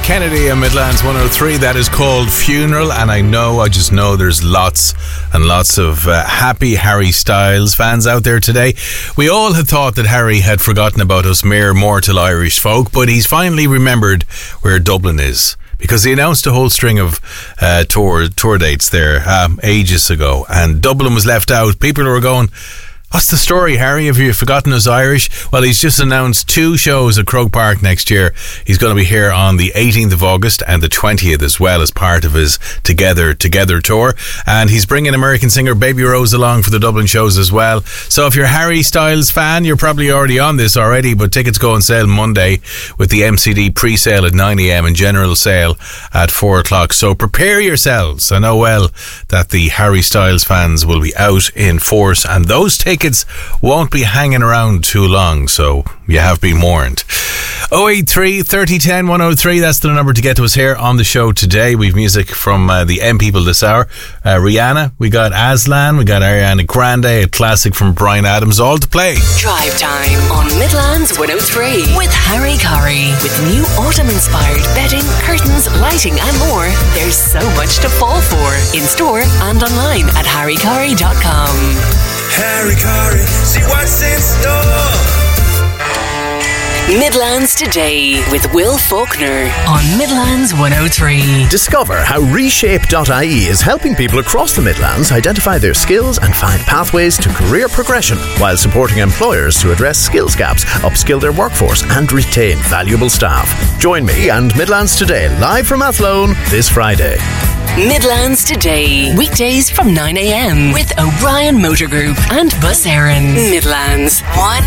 Kennedy and Midlands 103. That is called Funeral, and I just know there's lots and lots of happy Harry Styles fans out there today. We all had thought that Harry had forgotten about us mere mortal Irish folk, but he's finally remembered where Dublin is, because he announced a whole string of tour dates there ages ago, and Dublin was left out. People were going, what's the story, Harry? Have you forgotten us Irish? Well, he's just announced 2 shows at Croke Park next year. He's going to be here on the 18th of August and the 20th as well, as part of his Together tour. And he's bringing American singer Baby Rose along for the Dublin shows as well. So if you're a Harry Styles fan, you're probably already on this already, but tickets go on sale Monday with the MCD pre-sale at 9 a.m. and general sale at 4 o'clock. So prepare yourselves. I know well that the Harry Styles fans will be out in force, and those tickets won't be hanging around too long, so you have been warned. 083 3010 103, that's the number to get to us here on the show today. We've music from the M People this hour. Rihanna, we got Aslan, we got Ariana Grande, a classic from Bryan Adams, all to play. Drive Time on Midlands 103 with Harry Curry. With new autumn-inspired bedding, curtains, lighting and more, there's so much to fall for. In store and online at harrycurry.com. Harry Curry, see what's in store. Midlands Today with Will Faulkner on Midlands 103. Discover how Reshape.ie is helping people across the Midlands identify their skills and find pathways to career progression, while supporting employers to address skills gaps, upskill their workforce and retain valuable staff. Join me and Midlands Today live from Athlone this Friday. Midlands Today, weekdays from 9 a.m. with O'Brien Motor Group and Bus Éireann. Midlands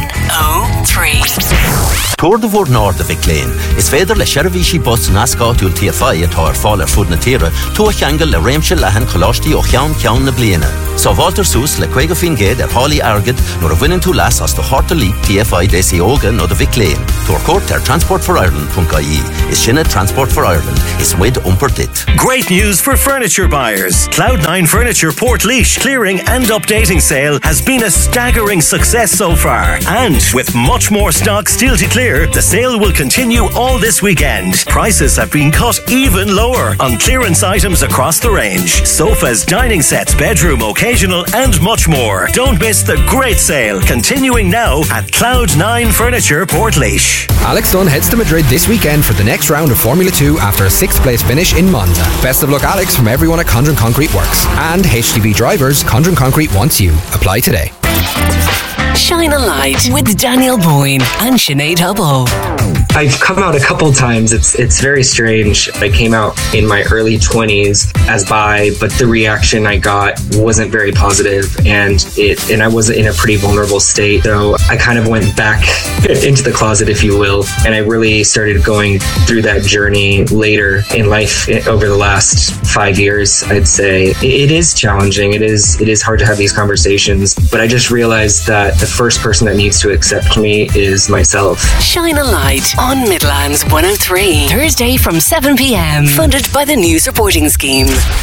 103. Tour de Vor Nord de Viclain is féidir le Sherivishi bus nascáúil TFI atá fáil fud na tíre tú a cheangal le réimse lehan choláistí ó cheann na bliana. So Walter Soos le cuige fin géad Holly Argid nor a bhaineann tú las as do Horta League TFI DC Óga nó de Viclain. Tour court transportforireland.ie is sinna Transport for Ireland is wid dit. Great news for furniture buyers. Cloud9 Furniture Portlaoise clearing and updating sale has been a staggering success so far. And with much more stock still to clear, the sale will continue all this weekend. Prices have been cut even lower on clearance items across the range. Sofas, dining sets, bedroom, occasional and much more. Don't miss the great sale continuing now at Cloud9 Furniture Portlaoise. Alex Dunn heads to Madrid this weekend for the next round of Formula 2 after a 6th place finish in Monza. Best of luck, Alex, from everyone at Condren Concrete Works. And HTV drivers, Condren Concrete wants you. Apply today. Shine a Light with Daniel Boyne and Sinead Hubble. I've come out a couple times. It's very strange. I came out in my early 20s as bi, but the reaction I got wasn't very positive, and I was in a pretty vulnerable state. So I kind of went back into the closet, if you will, and I really started going through that journey later in life over the last 5 years. I'd say it is challenging. It is hard to have these conversations, but I just realized that the first person that needs to accept me is myself. Shine a Light on Midlands 103. Thursday from 7 p.m. Funded by the News Reporting Scheme.